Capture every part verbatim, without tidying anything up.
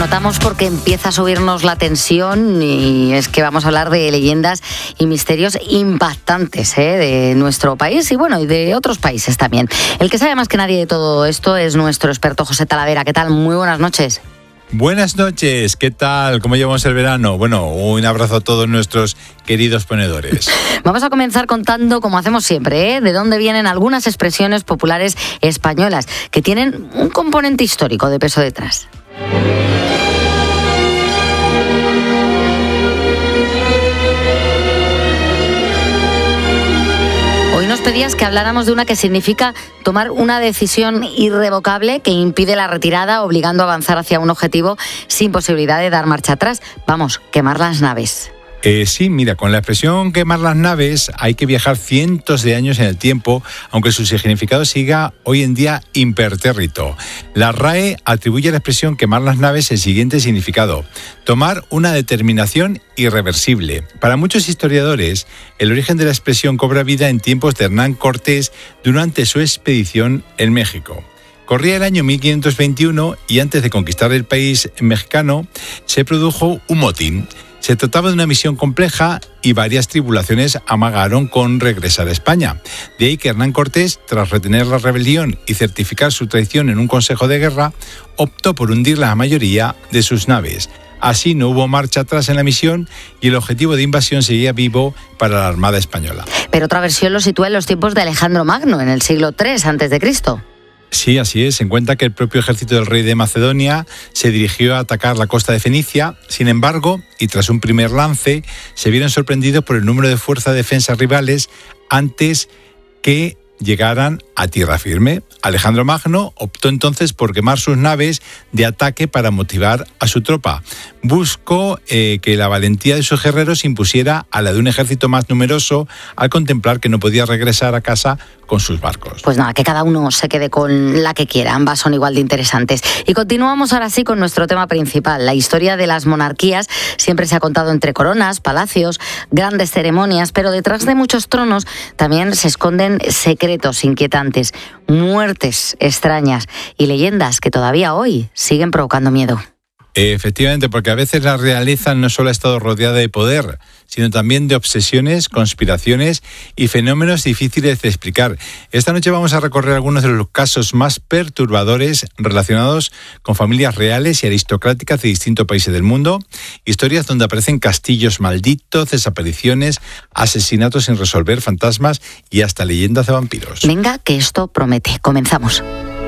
Notamos porque empieza a subirnos la tensión y es que vamos a hablar de leyendas y misterios impactantes ¿eh? de nuestro país y bueno, y de otros países también. El que sabe más que nadie de todo esto es nuestro experto José Talavera. ¿Qué tal? Muy buenas noches. Buenas noches, ¿qué tal? ¿Cómo llevamos el verano? Bueno, un abrazo a todos nuestros queridos ponedores. Vamos a comenzar contando, como hacemos siempre, ¿eh? de dónde vienen algunas expresiones populares españolas que tienen un componente histórico de peso detrás. Hoy nos pedías que habláramos de una que significa tomar una decisión irrevocable que impide la retirada, obligando a avanzar hacia un objetivo sin posibilidad de dar marcha atrás. Vamos, quemar las naves. Eh, sí, mira, con la expresión quemar las naves hay que viajar cientos de años en el tiempo, aunque su significado siga hoy en día impertérrito. La R A E atribuye a la expresión quemar las naves el siguiente significado: tomar una determinación irreversible. Para muchos historiadores, el origen de la expresión cobra vida en tiempos de Hernán Cortés durante su expedición en México. Corría el año mil quinientos veintiuno y antes de conquistar el país mexicano se produjo un motín. Se trataba de una misión compleja y varias tribulaciones amagaron con regresar a España. De ahí que Hernán Cortés, tras retener la rebelión y certificar su traición en un consejo de guerra, optó por hundir la mayoría de sus naves. Así no hubo marcha atrás en la misión y el objetivo de invasión seguía vivo para la Armada Española. Pero otra versión lo sitúa en los tiempos de Alejandro Magno, en el siglo tres antes de Cristo. Sí, así es. Se cuenta que el propio ejército del rey de Macedonia se dirigió a atacar la costa de Fenicia. Sin embargo, y tras un primer lance, se vieron sorprendidos por el número de fuerzas de defensa rivales antes que llegaran a tierra firme. Alejandro Magno optó entonces por quemar sus naves de ataque para motivar a su tropa. Buscó eh, que la valentía de sus guerreros se impusiera a la de un ejército más numeroso al contemplar que no podía regresar a casa con sus barcos. Pues nada, que cada uno se quede con la que quiera, ambas son igual de interesantes. Y continuamos ahora sí con nuestro tema principal. La historia de las monarquías siempre se ha contado entre coronas, palacios, grandes ceremonias, pero detrás de muchos tronos también se esconden secretos inquietantes, muertes extrañas y leyendas que todavía hoy siguen provocando miedo. Efectivamente, porque a veces la realeza no solo ha estado rodeada de poder, sino también de obsesiones, conspiraciones y fenómenos difíciles de explicar. Esta noche vamos a recorrer algunos de los casos más perturbadores relacionados con familias reales y aristocráticas de distintos países del mundo, historias donde aparecen castillos malditos, desapariciones, asesinatos sin resolver, fantasmas y hasta leyendas de vampiros. Venga, que esto promete. Comenzamos.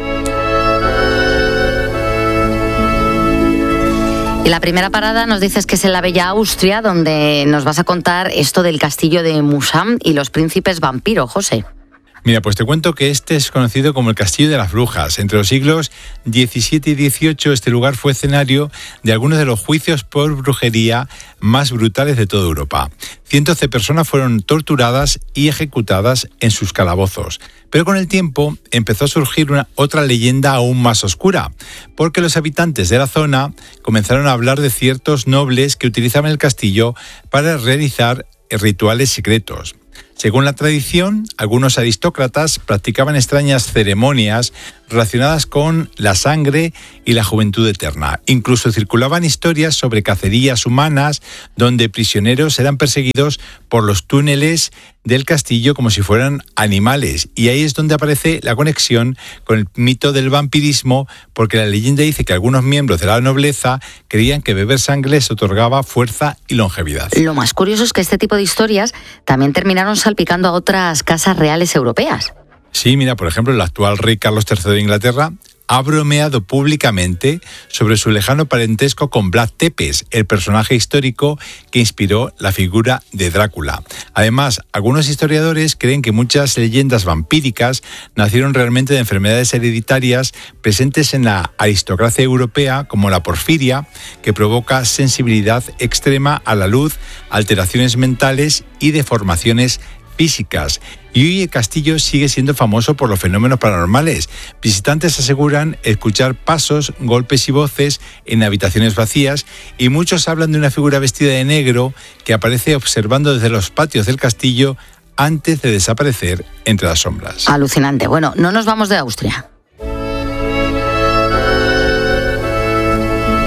Y la primera parada nos dices que es en la bella Austria, donde nos vas a contar esto del castillo de Musam y los príncipes vampiro, José. Mira, pues te cuento que este es conocido como el Castillo de las Brujas. Entre los siglos diecisiete y dieciocho, este lugar fue escenario de algunos de los juicios por brujería más brutales de toda Europa. Cientos de personas fueron torturadas y ejecutadas en sus calabozos. Pero con el tiempo empezó a surgir una, otra leyenda aún más oscura, porque los habitantes de la zona comenzaron a hablar de ciertos nobles que utilizaban el castillo para realizar rituales secretos. Según la tradición, algunos aristócratas practicaban extrañas ceremonias relacionadas con la sangre y la juventud eterna. Incluso circulaban historias sobre cacerías humanas donde prisioneros eran perseguidos por los túneles del castillo como si fueran animales. Y ahí es donde aparece la conexión con el mito del vampirismo, porque la leyenda dice que algunos miembros de la nobleza creían que beber sangre les otorgaba fuerza y longevidad. Lo más curioso es que este tipo de historias también terminaron salpicando a otras casas reales europeas. Sí, mira, por ejemplo, el actual rey Carlos tercero de Inglaterra ha bromeado públicamente sobre su lejano parentesco con Vlad Tepes, el personaje histórico que inspiró la figura de Drácula. Además, algunos historiadores creen que muchas leyendas vampíricas nacieron realmente de enfermedades hereditarias presentes en la aristocracia europea, como la porfiria, que provoca sensibilidad extrema a la luz, alteraciones mentales y deformaciones físicas. Y hoy el castillo sigue siendo famoso por los fenómenos paranormales. Visitantes aseguran escuchar pasos, golpes y voces en habitaciones vacías, y muchos hablan de una figura vestida de negro que aparece observando desde los patios del castillo antes de desaparecer entre las sombras. Alucinante. Bueno, no nos vamos de Austria.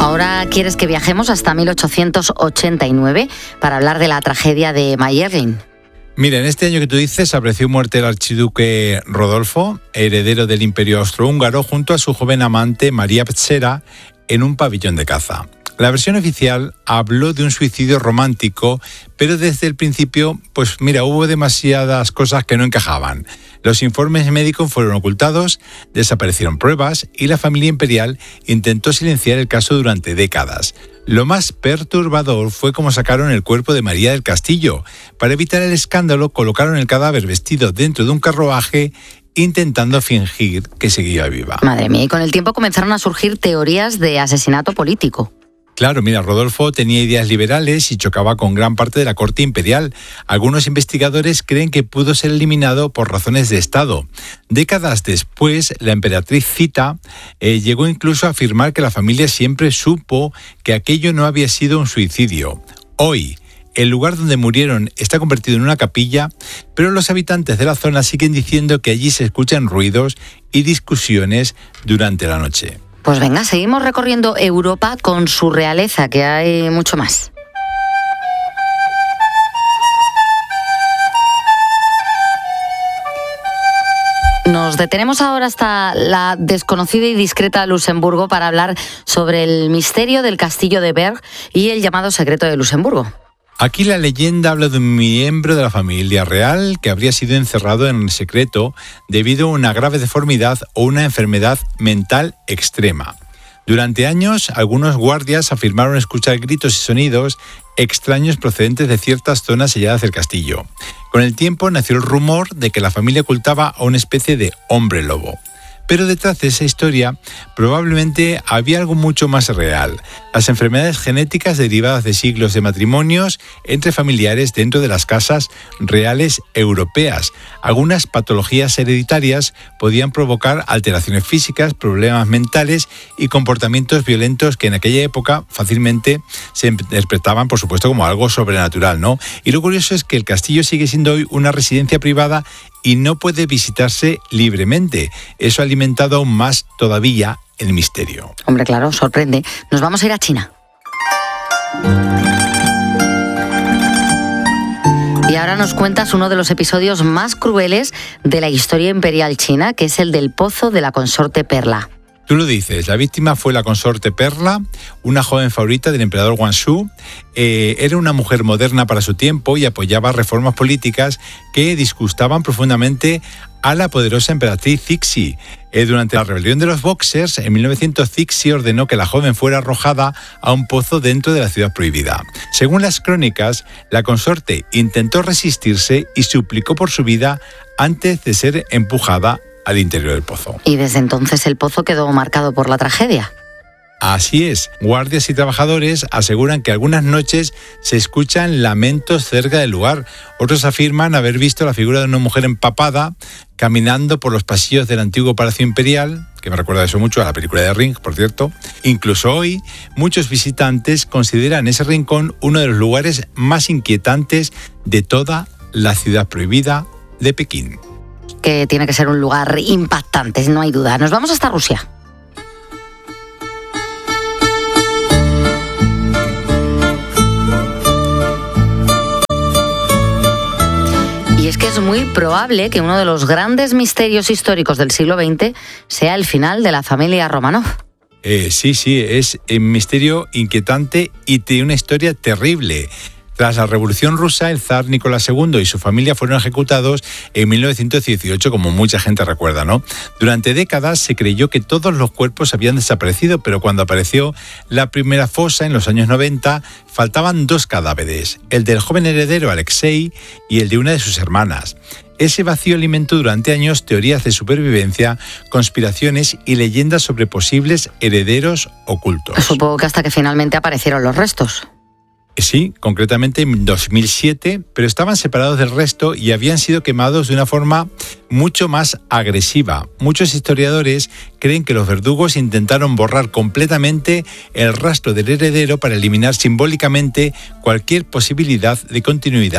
Ahora quieres que viajemos hasta mil ochocientos ochenta y nueve para hablar de la tragedia de Mayerling. Mira, en este año que tú dices apareció muerto el archiduque Rodolfo, heredero del Imperio Austrohúngaro, junto a su joven amante María Petsera en un pabellón de caza. La versión oficial habló de un suicidio romántico, pero desde el principio, pues mira, hubo demasiadas cosas que no encajaban. Los informes médicos fueron ocultados, desaparecieron pruebas y la familia imperial intentó silenciar el caso durante décadas. Lo más perturbador fue cómo sacaron el cuerpo de María del Castillo. Para evitar el escándalo, colocaron el cadáver vestido dentro de un carruaje, intentando fingir que seguía viva. Madre mía, y con el tiempo comenzaron a surgir teorías de asesinato político. Claro, mira, Rodolfo tenía ideas liberales y chocaba con gran parte de la corte imperial. Algunos investigadores creen que pudo ser eliminado por razones de Estado. Décadas después, la emperatriz Zita eh, llegó incluso a afirmar que la familia siempre supo que aquello no había sido un suicidio. Hoy, el lugar donde murieron está convertido en una capilla, pero los habitantes de la zona siguen diciendo que allí se escuchan ruidos y discusiones durante la noche. Pues venga, seguimos recorriendo Europa con su realeza, que hay mucho más. Nos detenemos ahora hasta la desconocida y discreta Luxemburgo para hablar sobre el misterio del castillo de Berg y el llamado secreto de Luxemburgo. Aquí la leyenda habla de un miembro de la familia real que habría sido encerrado en secreto debido a una grave deformidad o una enfermedad mental extrema. Durante años, algunos guardias afirmaron escuchar gritos y sonidos extraños procedentes de ciertas zonas selladas del castillo. Con el tiempo nació el rumor de que la familia ocultaba a una especie de hombre lobo. Pero detrás de esa historia probablemente había algo mucho más real: las enfermedades genéticas derivadas de siglos de matrimonios entre familiares dentro de las casas reales europeas. Algunas patologías hereditarias podían provocar alteraciones físicas, problemas mentales y comportamientos violentos que en aquella época fácilmente se interpretaban, por supuesto, como algo sobrenatural, ¿no? Y lo curioso es que el castillo sigue siendo hoy una residencia privada y no puede visitarse libremente. Eso ha alimentado aún más todavía el misterio. Hombre, claro, sorprende. Nos vamos a ir a China. Y ahora nos cuentas uno de los episodios más crueles de la historia imperial china, que es el del pozo de la consorte Perla. Tú lo dices, la víctima fue la consorte Perla, una joven favorita del emperador Guangxu. Eh, era una mujer moderna para su tiempo y apoyaba reformas políticas que disgustaban profundamente a la poderosa emperatriz Cixi. Eh, durante la rebelión de los Boxers, en mil novecientos, Cixi ordenó que la joven fuera arrojada a un pozo dentro de la ciudad prohibida. Según las crónicas, la consorte intentó resistirse y suplicó por su vida antes de ser empujada al interior del pozo. Y desde entonces el pozo quedó marcado por la tragedia. Así es, guardias y trabajadores aseguran que algunas noches se escuchan lamentos cerca del lugar. Otros afirman haber visto la figura de una mujer empapada caminando por los pasillos del antiguo Palacio Imperial, que me recuerda eso mucho a la película de Ring, por cierto. Incluso hoy, muchos visitantes consideran ese rincón uno de los lugares más inquietantes de toda la ciudad prohibida de Pekín. Que tiene que ser un lugar impactante, no hay duda. Nos vamos hasta Rusia. Y es que es muy probable que uno de los grandes misterios históricos del siglo veinte sea el final de la familia Romanov. Eh, sí, sí, es un misterio inquietante y tiene una historia terrible. Tras la Revolución Rusa, el zar Nicolás segundo y su familia fueron ejecutados en mil novecientos dieciocho, como mucha gente recuerda, ¿no? Durante décadas se creyó que todos los cuerpos habían desaparecido, pero cuando apareció la primera fosa en los años noventa, faltaban dos cadáveres, el del joven heredero Alexei y el de una de sus hermanas. Ese vacío alimentó durante años teorías de supervivencia, conspiraciones y leyendas sobre posibles herederos ocultos. Supongo que hasta que finalmente aparecieron los restos. Sí, concretamente en dos mil siete, pero estaban separados del resto y habían sido quemados de una forma mucho más agresiva. Muchos historiadores creen que los verdugos intentaron borrar completamente el rastro del heredero para eliminar simbólicamente cualquier posibilidad de continuidad